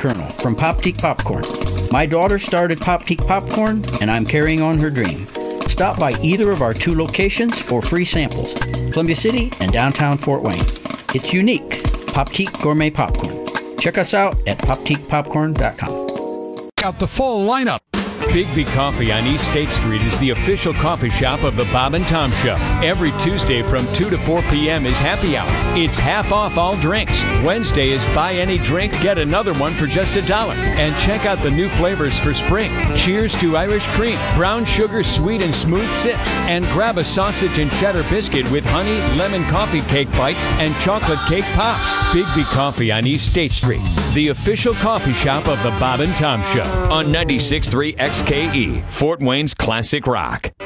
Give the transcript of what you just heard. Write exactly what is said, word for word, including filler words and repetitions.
Colonel from Poptique Popcorn. My daughter started Poptique Popcorn, and I'm carrying on her dream. Stop by either of our two locations for free samples, Columbia City and downtown Fort Wayne. It's unique, Poptique Gourmet Popcorn. Check us out at poptique popcorn dot com. Out the full lineup. Bigby Coffee on East State Street is the official coffee shop of the Bob and Tom Show. Every Tuesday from two to four p.m. is happy hour. It's half off all drinks. Wednesday is buy any drink, get another one for just a dollar. And check out the new flavors for spring. Cheers to Irish cream, brown sugar, sweet and smooth sips. And grab a sausage and cheddar biscuit with honey, lemon coffee cake bites, and chocolate cake pops. Bigby Coffee on East State Street, the official coffee shop of the Bob and Tom Show on ninety-six point three X K E, Fort Wayne's Classic Rock.